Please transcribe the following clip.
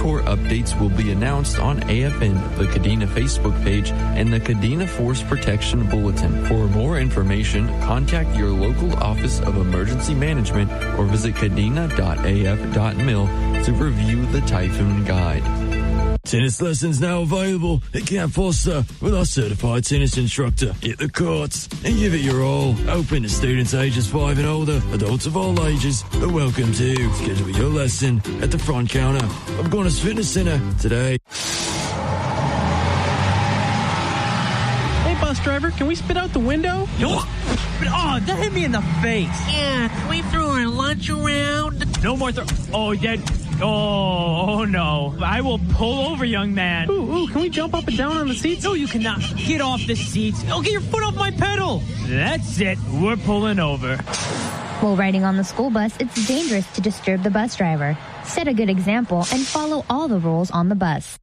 Corps updates will be announced on AFN, the Kadena Facebook page, and the Kadena Force Protection Bulletin. For more information, contact your local Office of Emergency Management or visit kadena.af.mil to review the Typhoon Guide. Tennis lessons now available at Camp Foster with our certified tennis instructor. Hit the courts and give it your all. Open to students ages 5 and older. Adults of all ages are welcome to. Schedule your lesson at the front counter of Gonas Fitness Center today. Hey, bus driver, can we spit out the window? Oh, that hit me in the face. Yeah, can we throw our lunch around? No more Oh, no. I will pull over, young man. Ooh, can we jump up and down on the seats? No, you cannot. Get off the seats. Oh, get your foot off my pedal. That's it. We're pulling over. While riding on the school bus, it's dangerous to disturb the bus driver. Set a good example and follow all the rules on the bus.